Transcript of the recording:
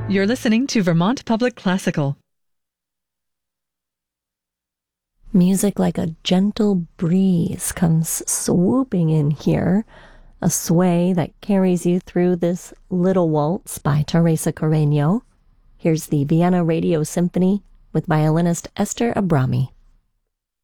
You're listening to Vermont Public Classical. Music like a gentle breeze comes swooping in here, a sway that carries you through this Little Waltz by Teresa Carreño. Here's the Vienna Radio Symphony with violinist Esther Abrami.